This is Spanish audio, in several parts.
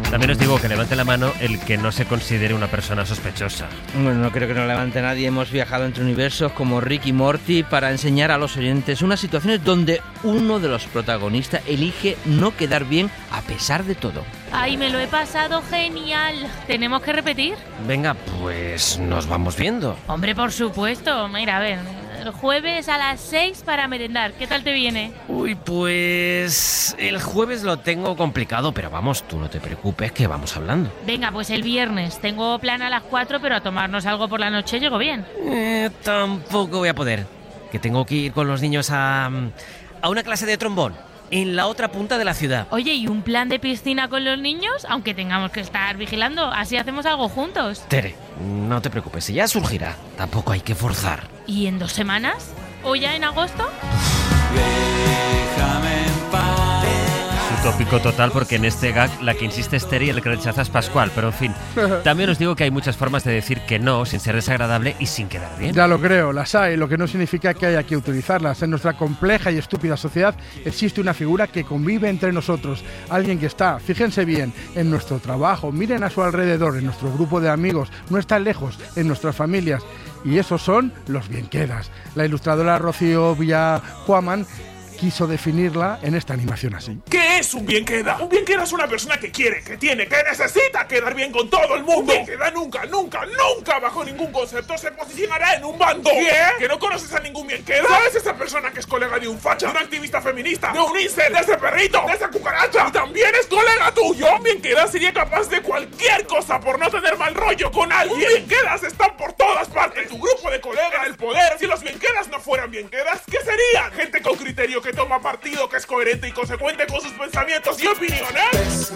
También os digo que levante la mano el que no se considere una persona sospechosa. Bueno, no creo que nos levante nadie. Hemos viajado entre universos como Rick y Morty para enseñar a los oyentes unas situaciones donde uno de los protagonistas elige no quedar bien a pesar de todo. ¡Ay, me lo he pasado genial! ¿Tenemos que repetir? Venga, pues nos vamos viendo. Hombre, por supuesto. Mira, a ver, el jueves a las 6 para merendar. ¿Qué tal te viene? Uy, pues el jueves lo tengo complicado, pero vamos, tú no te preocupes que vamos hablando. Venga, pues el viernes. Tengo plan a las 4, pero a tomarnos algo por la noche llego bien. Tampoco voy a poder, que tengo que ir con los niños a una clase de trombón en la otra punta de la ciudad. Oye, ¿y un plan de piscina con los niños? Aunque tengamos que estar vigilando, así hacemos algo juntos. Tere, no te preocupes, si ya surgirá, tampoco hay que forzar. ¿Y en 2 semanas? ¿O ya en agosto? Déjame en paz. Tópico total, porque en este gag la que insiste es Tere y el que rechaza es Pascual, pero en fin. También os digo que hay muchas formas de decir que no sin ser desagradable y sin quedar bien. Ya lo creo, las hay, lo que no significa que haya que utilizarlas. En nuestra compleja y estúpida sociedad existe una figura que convive entre nosotros, alguien que está, fíjense bien, en nuestro trabajo, miren a su alrededor, en nuestro grupo de amigos, no está lejos, en nuestras familias, y esos son los bienquedas. La ilustradora Rocío Villajuaman quiso definirla en esta animación así. ¿Qué es un bien queda? Un bien queda es una persona que quiere, que tiene, que necesita quedar bien con todo el mundo. Un bien queda nunca, bajo ningún concepto se posicionará en un bando. ¿Qué? ¿Que no conoces a ningún bien queda? ¿Sabes esa persona que es colega de un facha, de un activista feminista, de un incel, de ese perrito, de esa cucaracha? Y también es colega tuyo. Un bien queda sería capaz de cualquier cosa por no tener mal rollo con alguien. Un bien quedas están por todas partes. En tu grupo de colegas, el poder. Si los bien quedas no fueran bien quedas, ¿qué serían? Gente con criterio que toma partido, que es coherente y consecuente con sus pensamientos y opiniones.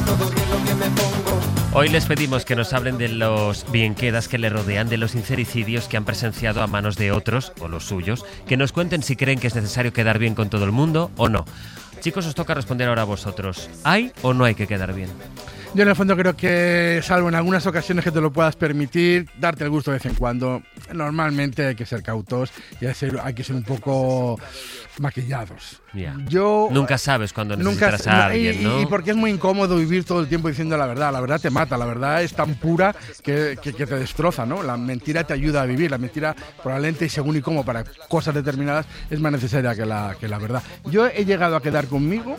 Hoy les pedimos que nos hablen de los bienquedas que le rodean, de los sincericidios que han presenciado a manos de otros, o los suyos, que nos cuenten si creen que es necesario quedar bien con todo el mundo o no. Chicos, os toca responder ahora a vosotros. ¿Hay o no hay que quedar bien? Yo en el fondo creo que, salvo en algunas ocasiones que te lo puedas permitir, darte el gusto de vez en cuando, normalmente hay que ser cautos y hay que ser un poco maquillados. Yeah. Yo nunca sabes cuándo necesitas a alguien, ¿no? Y porque es muy incómodo vivir todo el tiempo diciendo la verdad te mata, la verdad es tan pura que te destroza, ¿no? La mentira te ayuda a vivir, la mentira probablemente, según y cómo, para cosas determinadas, es más necesaria que la verdad. Yo he llegado a quedar conmigo,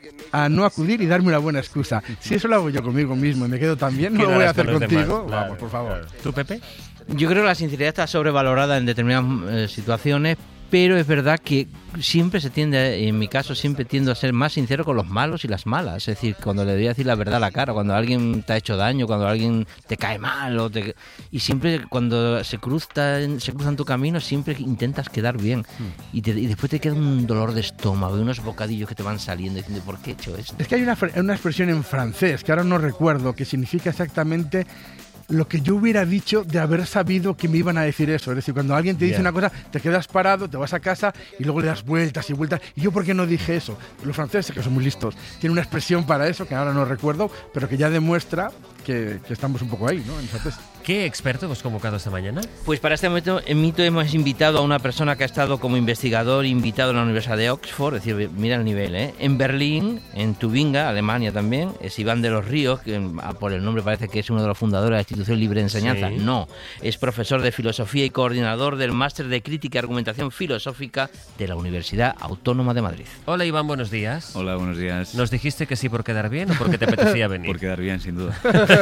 a no acudir y darme una buena excusa. Si eso lo hago yo conmigo mismo y me quedo tan bien, no lo voy a hacer contigo. Claro, vamos, por favor. Claro. ¿Tú, Pepe? Yo creo que la sinceridad está sobrevalorada en determinadas situaciones, pero es verdad que siempre se tiende, en mi caso, siempre tiendo a ser más sincero con los malos y las malas. Es decir, cuando le voy a decir la verdad a la cara, cuando alguien te ha hecho daño, cuando alguien te cae mal, y siempre cuando se cruza en tu camino, siempre intentas quedar bien. Y después te queda un dolor de estómago y unos bocadillos que te van saliendo diciendo, ¿por qué he hecho esto? Es que hay una expresión en francés, que ahora no recuerdo, que significa exactamente lo que yo hubiera dicho de haber sabido que me iban a decir eso. Es decir, cuando alguien te dice una cosa, te quedas parado, te vas a casa y luego le das vueltas y vueltas. ¿Y yo por qué no dije eso? Los franceses, que son muy listos, tienen una expresión para eso, que ahora no recuerdo, pero que ya demuestra que estamos un poco ahí, ¿no? En francés. ¿Qué experto hemos convocado esta mañana? Pues para este mito hemos invitado a una persona que ha estado como investigador invitado en la Universidad de Oxford, es decir, mira el nivel, ¿eh? En Berlín, en Tubinga, Alemania también, es Iván de los Ríos, que por el nombre parece que es uno de los fundadores de la Institución Libre de Enseñanza. Sí. No, es profesor de filosofía y coordinador del Máster de Crítica y Argumentación Filosófica de la Universidad Autónoma de Madrid. Hola Iván, buenos días. Hola, buenos días. ¿Nos dijiste que sí por quedar bien o porque te apetecía venir? Por quedar bien, sin duda.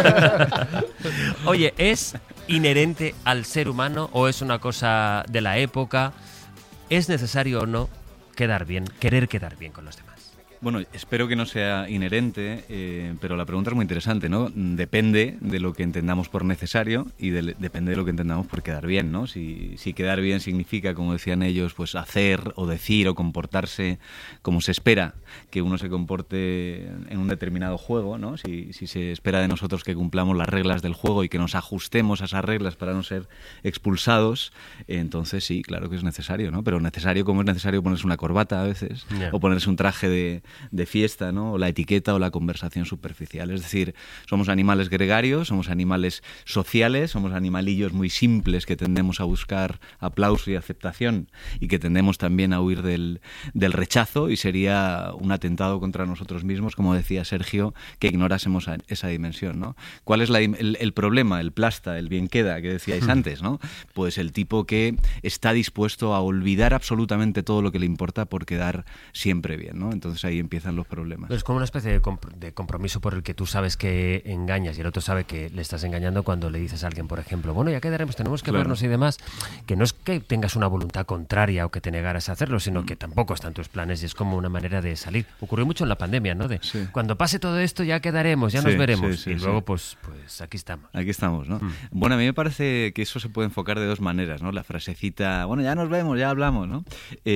Oye, ¿es inherente al ser humano o es una cosa de la época? ¿Es necesario o no quedar bien, querer quedar bien con los demás? Bueno, espero que no sea inherente, pero la pregunta es muy interesante, ¿no? Depende de lo que entendamos por necesario y depende de lo que entendamos por quedar bien, ¿no? Si quedar bien significa, como decían ellos, pues hacer o decir o comportarse como se espera que uno se comporte en un determinado juego, ¿no? Si se espera de nosotros que cumplamos las reglas del juego y que nos ajustemos a esas reglas para no ser expulsados, entonces sí, claro que es necesario, ¿no? Pero necesario como es necesario ponerse una corbata a veces, o ponerse un traje de de fiesta, ¿no? O la etiqueta o la conversación superficial. Es decir, somos animales gregarios, somos animales sociales, somos animalillos muy simples que tendemos a buscar aplauso y aceptación y que tendemos también a huir del rechazo, y sería un atentado contra nosotros mismos, como decía Sergio, que ignorásemos esa dimensión, ¿no? ¿Cuál es el problema? El plasta, el bien queda que decíais antes, ¿no? Pues el tipo que está dispuesto a olvidar absolutamente todo lo que le importa por quedar siempre bien, ¿no? Entonces ahí empiezan los problemas. Es como una especie de compromiso por el que tú sabes que engañas y el otro sabe que le estás engañando cuando le dices a alguien, por ejemplo, bueno, ya quedaremos, tenemos que vernos y demás, que no es que tengas una voluntad contraria o que te negaras a hacerlo, sino que tampoco está en tus planes y es como una manera de salir. Ocurrió mucho en la pandemia, ¿no? Cuando pase todo esto ya quedaremos, ya nos veremos. Y luego pues aquí estamos. Aquí estamos, ¿no? Bueno, a mí me parece que eso se puede enfocar de dos maneras, ¿no? La frasecita, bueno, ya nos vemos, ya hablamos, ¿no?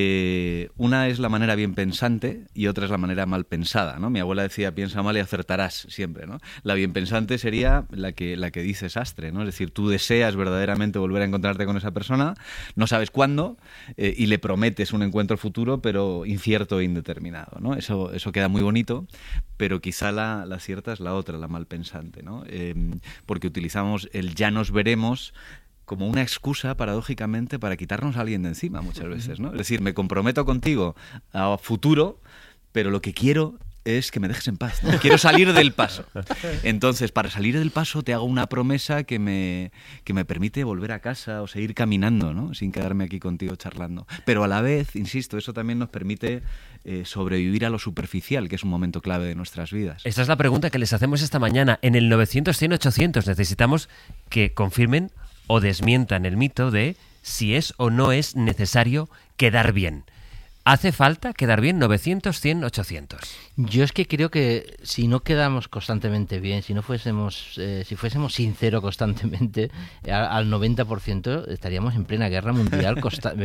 Una es la manera bien pensante y otra es la manera mal pensada, ¿no? Mi abuela decía, piensa mal y acertarás siempre, ¿no? La bien pensante sería la que dice Sastre, ¿no? Es decir, tú deseas verdaderamente volver a encontrarte con esa persona, no sabes cuándo y le prometes un encuentro futuro, pero incierto e indeterminado, ¿no? Eso queda muy bonito, pero quizá la cierta es la otra, la mal pensante, ¿no? Porque utilizamos el ya nos veremos como una excusa, paradójicamente, para quitarnos a alguien de encima muchas veces, ¿no? Es decir, me comprometo contigo a futuro, pero lo que quiero es que me dejes en paz, ¿no? Quiero salir del paso. Entonces, para salir del paso te hago una promesa que me permite volver a casa o seguir caminando, ¿no? Sin quedarme aquí contigo charlando. Pero a la vez, insisto, eso también nos permite sobrevivir a lo superficial, que es un momento clave de nuestras vidas. Esta es la pregunta que les hacemos esta mañana. En el 900-100-800 necesitamos que confirmen o desmientan el mito de si es o no es necesario quedar bien. ¿Hace falta quedar bien? 900-100-800. Yo es que creo que si no quedamos constantemente bien, si fuésemos sinceros constantemente, al 90% estaríamos en plena guerra mundial.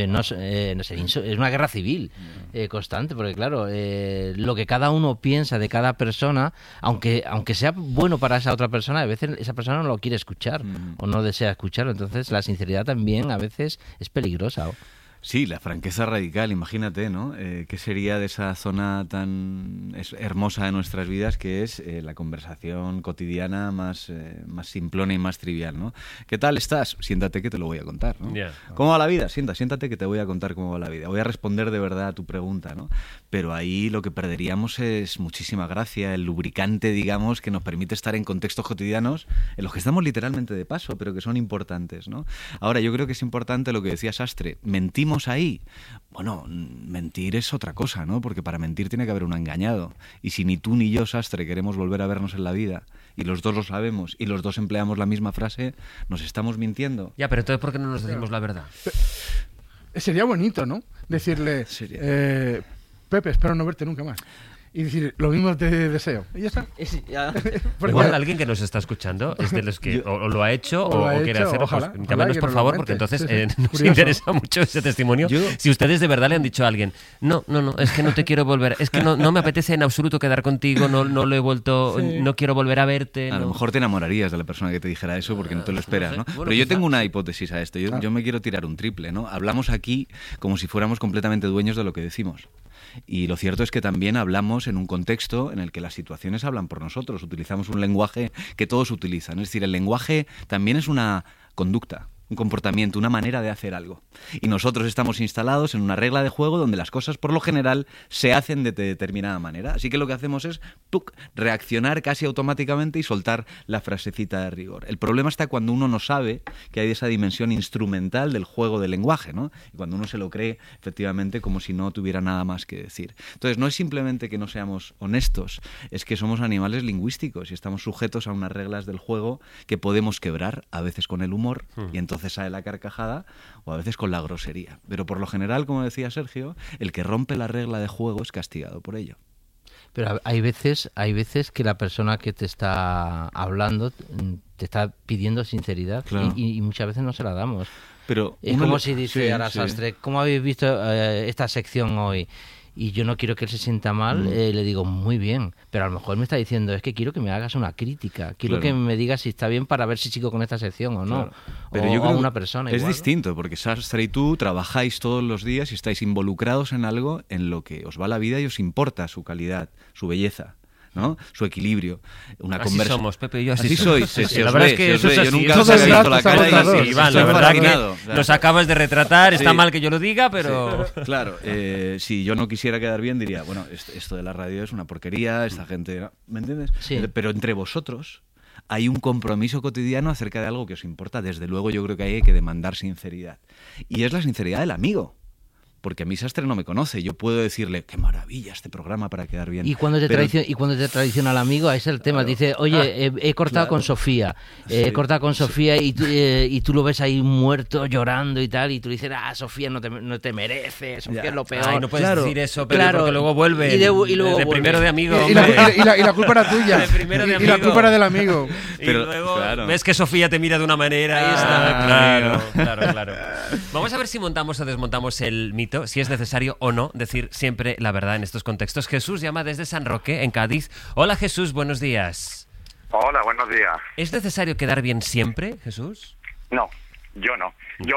Es una guerra civil constante, porque claro, lo que cada uno piensa de cada persona, aunque sea bueno para esa otra persona, a veces esa persona no lo quiere escuchar o no desea escucharlo. Entonces la sinceridad también a veces es peligrosa. Sí, la franqueza radical, imagínate, ¿no? ¿Qué sería de esa zona tan hermosa de nuestras vidas que es la conversación cotidiana más simplona y más trivial, ¿no? ¿Qué tal estás? Siéntate que te lo voy a contar, ¿no? Yeah. ¿Cómo va la vida? Siéntate que te voy a contar cómo va la vida. Voy a responder de verdad a tu pregunta, ¿no? Pero ahí lo que perderíamos es muchísima gracia, el lubricante, digamos, que nos permite estar en contextos cotidianos en los que estamos literalmente de paso, pero que son importantes, ¿no? Ahora, yo creo que es importante lo que decía Sastre. ¿Mentimos ahí? Bueno, mentir es otra cosa, ¿no? Porque para mentir tiene que haber un engañado. Y si ni tú ni yo, Sastre, queremos volver a vernos en la vida, y los dos lo sabemos, y los dos empleamos la misma frase, nos estamos mintiendo. Ya, pero entonces, ¿por qué no nos decimos la verdad? Sería bonito, ¿no? Decirle, Pepe, espero no verte nunca más. Y decir, lo mismo te deseo. Y ya está. Igual alguien que nos está escuchando es de los que o lo ha hecho o quiere hacerlo. Ojalá, llámanos, por favor, porque entonces nos interesa mucho ese testimonio. Si ustedes de verdad le han dicho a alguien, no, es que no te quiero volver, es que no me apetece en absoluto quedar contigo, no lo he vuelto, no quiero volver a verte. A lo mejor te enamorarías de la persona que te dijera eso porque no te lo esperas, ¿no? Bueno, pero yo tengo una hipótesis a esto. Yo me quiero tirar un triple, ¿no? Hablamos aquí como si fuéramos completamente dueños de lo que decimos. Y lo cierto es que también hablamos en un contexto en el que las situaciones hablan por nosotros. Utilizamos un lenguaje que todos utilizan. Es decir, el lenguaje también es una conducta, un comportamiento, una manera de hacer algo. Y nosotros estamos instalados en una regla de juego donde las cosas, por lo general, se hacen de determinada manera. Así que lo que hacemos es reaccionar casi automáticamente y soltar la frasecita de rigor. El problema está cuando uno no sabe que hay esa dimensión instrumental del juego del lenguaje, ¿no? Y cuando uno se lo cree, efectivamente, como si no tuviera nada más que decir. Entonces, no es simplemente que no seamos honestos, es que somos animales lingüísticos y estamos sujetos a unas reglas del juego que podemos quebrar, a veces con el humor, y entonces sale la carcajada, o a veces con la grosería. Pero por lo general, como decía Sergio, el que rompe la regla de juego es castigado por ello. Pero hay veces que la persona que te está hablando te está pidiendo sinceridad, claro. y muchas veces no se la damos. Pero es como si dice Sastre, ¿cómo habéis visto esta sección hoy? y yo no quiero que él se sienta mal, le digo, muy bien, pero a lo mejor me está diciendo, es que quiero que me hagas una crítica, quiero que me digas si está bien para ver si sigo con esta sección o no. Pero o yo creo a una persona es igual, distinto, porque Sastre y tú trabajáis todos los días y estáis involucrados en algo en lo que os va la vida y os importa su calidad, su belleza, ¿no? Su equilibrio. Una Así somos, Pepe y yo. Así sois. La verdad es que eso es yo así. nunca Eso os es he así. visto la cara y Iván, la estoy verdad fascinado. que nos acabas de retratar. Está Sí. mal que yo lo diga, pero... Sí, claro, si yo no quisiera quedar bien, diría, bueno, esto de la radio es una porquería, esta gente... ¿no? ¿Me entiendes? Sí. Pero entre vosotros hay un compromiso cotidiano acerca de algo que os importa. Desde luego yo creo que hay que demandar sinceridad. Y es la sinceridad del amigo. Porque a mí Sastre no me conoce. Yo puedo decirle, qué maravilla este programa para quedar bien. Y cuando te traiciona el amigo, ahí es el tema. Dice, oye, he cortado con Sofía. He cortado con Sofía y tú lo ves ahí muerto, llorando y tal. Y tú dices, Sofía, no te mereces. Sofía es lo peor. Ay, no puedes decir eso, pero claro, porque luego vuelve. y luego de vuelve. primero de amigo. Y la culpa era tuya. De primero de Y la amigo. culpa era del amigo. Y Pero, luego claro. ves que Sofía te mira de una manera. Ahí está. Claro. Vamos a ver si montamos o desmontamos el mito, si es necesario o no decir siempre la verdad en estos contextos. Jesús llama desde San Roque, en Cádiz. Hola Jesús, buenos días. Hola, buenos días. ¿Es necesario quedar bien siempre, Jesús? No, yo no. Yo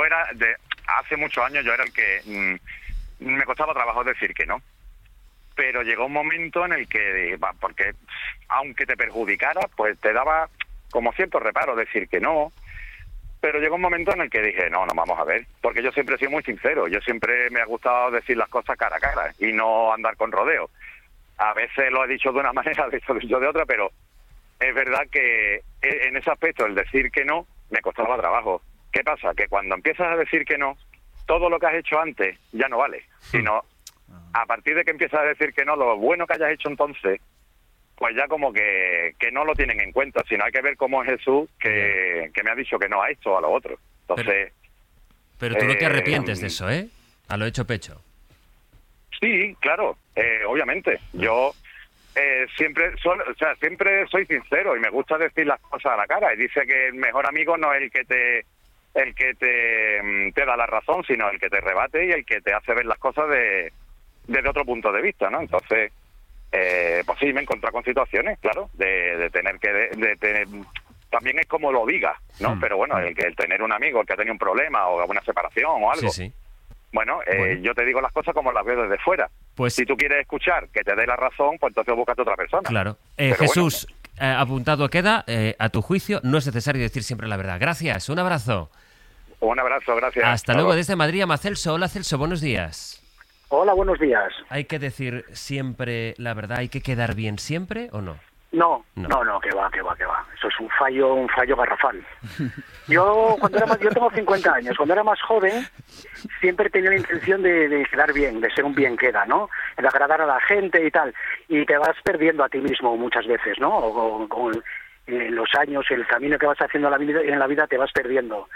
hace muchos años yo era el que me costaba trabajo decir que no. Pero llegó un momento en el que, porque aunque te perjudicara, pues te daba como cierto reparo decir que no. Pero llegó un momento en el que dije, no, vamos a ver, porque yo siempre he sido muy sincero, yo siempre me ha gustado decir las cosas cara a cara y no andar con rodeo. A veces lo he dicho de una manera, a veces lo he dicho de otra, pero es verdad que en ese aspecto el decir que no me costaba trabajo. ¿Qué pasa? Que cuando empiezas a decir que no, todo lo que has hecho antes ya no vale, sino a partir de que empiezas a decir que no, lo bueno que hayas hecho entonces, pues ya como que no lo tienen en cuenta, sino hay que ver cómo es Jesús que me ha dicho que no a esto o a lo otro. Entonces, pero tú no te arrepientes de eso, ¿eh? A lo hecho pecho. Sí, claro, obviamente. Yo siempre soy sincero y me gusta decir las cosas a la cara. Y dice que el mejor amigo no es el que te da la razón, sino el que te rebate y el que te hace ver las cosas desde otro punto de vista, ¿no? Entonces, pues sí, me he encontrado con situaciones, claro, de tener que... también es como lo diga, ¿no? Pero bueno, el tener un amigo que ha tenido un problema o una separación o algo... Sí. Bueno, yo te digo las cosas como las veo desde fuera. Pues, si tú quieres escuchar que te dé la razón, pues entonces búscate otra persona. Claro. Pero Jesús, apuntado queda, a tu juicio, no es necesario decir siempre la verdad. Gracias, un abrazo. Un abrazo, gracias. Hasta luego, desde Madrid, llama Celso. Hola Celso, buenos días. Hola, buenos días. ¿Hay que decir siempre la verdad? ¿Hay que quedar bien siempre o no? No, que va. Eso es un fallo garrafal. Yo tengo 50 años. Cuando era más joven, siempre tenía la intención de quedar bien, de ser un bien queda, ¿no? El agradar a la gente y tal. Y te vas perdiendo a ti mismo muchas veces, ¿no? O con los años, el camino que vas haciendo en la vida te vas perdiendo.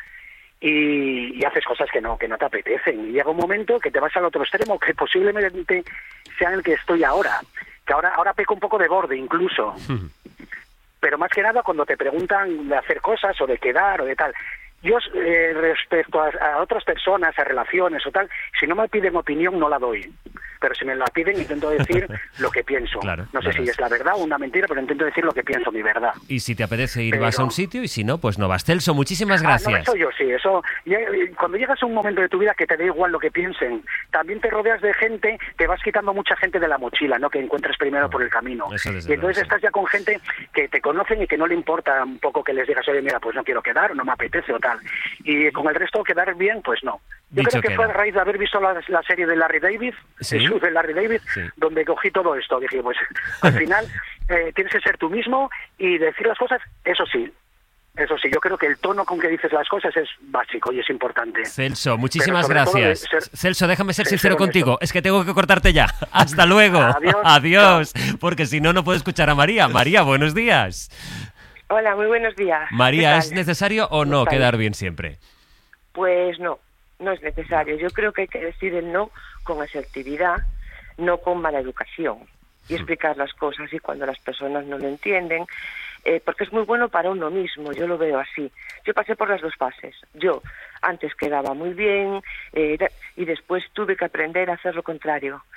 Y haces cosas que no te apetecen. Y llega un momento que te vas al otro extremo, que posiblemente sea en el que estoy ahora. Que ahora peco un poco de borde incluso. Pero más que nada cuando te preguntan de hacer cosas o de quedar o de tal. Yo respecto a otras personas, a relaciones o tal, si no me piden opinión no la doy. Pero si me la piden intento decir lo que pienso. Claro, no sé si es la verdad o una mentira, pero intento decir lo que pienso, mi verdad. Y si te apetece ir, vas a un sitio, y si no, pues no vas. Celso, muchísimas gracias. No, eso yo sí, eso. Cuando llegas a un momento de tu vida que te da igual lo que piensen, también te rodeas de gente, te vas quitando mucha gente de la mochila, ¿no? Que encuentres primero por el camino. Y entonces estás ya con gente que te conocen y que no le importa un poco que les digas, oye, mira, pues no quiero quedar, no me apetece o tal. Y con el resto quedar bien, pues no. Yo creo que fue a raíz de haber visto la serie de Larry David, Jesús de Larry David, donde cogí todo esto. Dije, pues al final tienes que ser tú mismo y decir las cosas, eso sí, yo creo que el tono con que dices las cosas es básico y es importante. Celso, muchísimas gracias. Celso, déjame ser sincero contigo. Es que tengo que cortarte ya. Hasta luego. Adiós. Porque si no, no puedo escuchar a María. María, buenos días. Hola, muy buenos días. María, ¿es necesario o no quedar bien siempre? Pues no es necesario. Yo creo que hay que decir el no con asertividad, no con mala educación, y explicar las cosas, y cuando las personas no lo entienden, porque es muy bueno para uno mismo, yo lo veo así. Yo pasé por las dos fases. Yo antes quedaba muy bien y después tuve que aprender a hacer lo contrario.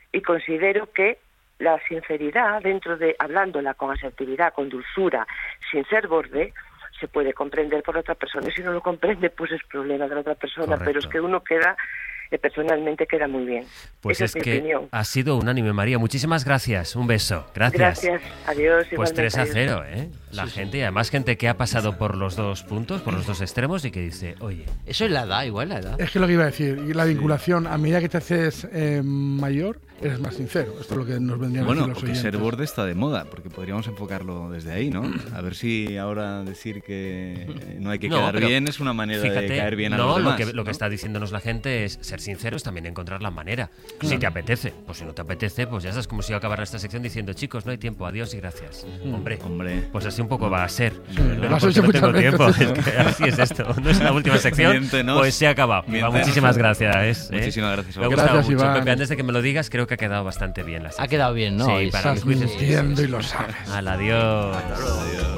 Y considero que la sinceridad, dentro de hablándola con asertividad, con dulzura, sin ser borde, se puede comprender por la otra persona. Y si no lo comprende, pues es problema de la otra persona. Correcto. Pero es que uno queda, personalmente queda muy bien. Pues Esa es mi que opinión. ha sido unánime, María. Muchísimas gracias. Un beso. Gracias. Gracias. Adiós. Pues igualmente, 3-0, adiós. ¿eh? La gente, y además gente que ha pasado por los dos puntos, por los dos extremos y que dice, oye... Eso es la edad, igual la edad. Es que lo que iba a decir, y la vinculación, a medida que te haces mayor, eres más sincero. Esto es lo que nos vendrían a Bueno, decir los o que ser oyentes. borde está de moda, porque podríamos enfocarlo desde ahí, ¿no? A ver si ahora decir que no hay que quedar pero bien es una manera fíjate, de caer bien a no, los demás. lo que ¿no? está diciéndonos la gente es ser sinceros, también encontrar la manera. Si te apetece, pues si no te apetece, pues ya estás, como si yo acabara esta sección diciendo, chicos, no hay tiempo, adiós y gracias. Hombre, pues así un poco va a ser. lo has Porque hecho no tengo muchas tiempo, veces. es que así es esto. No es la última sección, Miéntenos. pues se ha acabado. Miéntenos. Muchísimas gracias. Muchísimas gracias a Me ha vosotros. gustado Gracias, mucho, Iván. Pepe, antes de que me lo digas, creo que ha quedado bastante bien la sección. Ha quedado bien, ¿no? Sí, Y para mi Estás juicio sí. mintiendo y lo sabes. Adiós. Adiós.